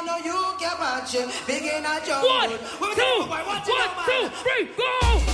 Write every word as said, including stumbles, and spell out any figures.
know you can watch it. Begin a jump. One, two, one, two, three, go!